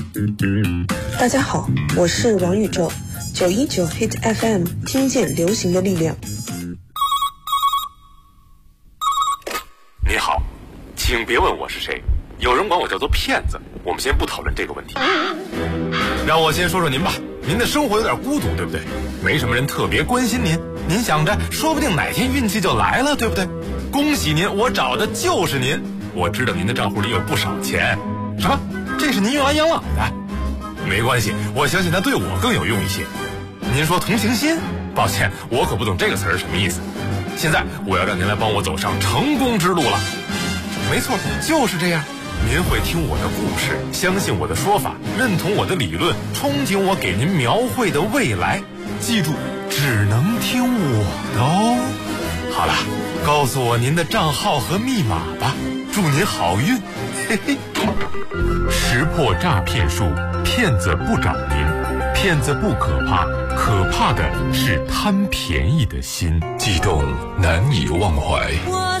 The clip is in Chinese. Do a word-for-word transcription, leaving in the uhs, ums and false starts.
大家好，我是王宇宙，九一九 Hit F M， 听见流行的力量。 你好，请别问我是谁，有人管我叫做骗子。我们先不讨论这个问题，让我先说说您吧。您的生活有点孤独，对不对？没什么人特别关心您，您想着说不定哪天运气就来了，对不对？恭喜您，我找的就是您。我知道您的账户里有不少钱。什么？这是您用来养老的？没关系，我相信它对我更有用一些。您说同情心？抱歉，我可不懂这个词儿什么意思。现在我要让您来帮我走上成功之路了。没错，就是这样。您会听我的故事，相信我的说法，认同我的理论，憧憬我给您描绘的未来。记住，只能听我的哦。好了，告诉我您的账号和密码吧，祝您好运。嘿嘿。识破诈骗术，骗子不找您，骗子不可怕，可怕的是贪便宜的心，悸动难以忘怀。